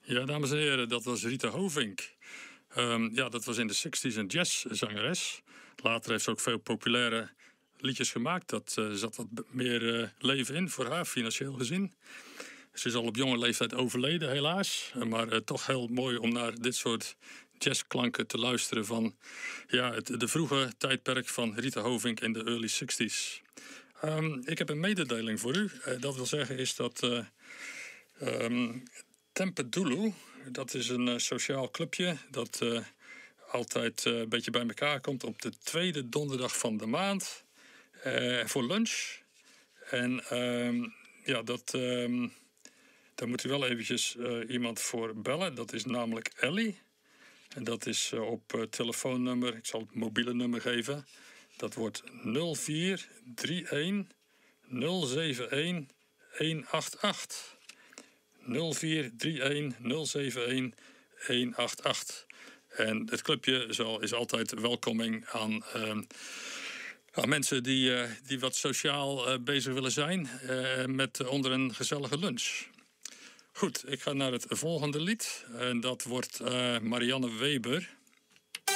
Ja, dames en heren, dat was Rita Hovink. Ja, dat was in de 60s een jazzzangeres. Later heeft ze ook veel populaire liedjes gemaakt. Dat zat wat meer leven in voor haar, financieel gezien. Ze is al op jonge leeftijd overleden, helaas. Maar toch heel mooi om naar dit soort jazzklanken te luisteren van de vroege tijdperk van Rita Hovink in de early 60s. Ik heb een mededeling voor u. Dat wil zeggen is dat Tempedulu, dat is een sociaal clubje dat altijd een beetje bij elkaar komt op de tweede donderdag van de maand voor lunch. En daar moet u wel eventjes iemand voor bellen. Dat is namelijk Ellie. En dat is op telefoonnummer, ik zal het mobiele nummer geven. Dat wordt 0431 071 188. 0431 071 188. En het clubje is altijd welkoming aan mensen die wat sociaal bezig willen zijn onder een gezellige lunch. Goed, ik ga naar het volgende lied. En dat wordt Marianne Weber.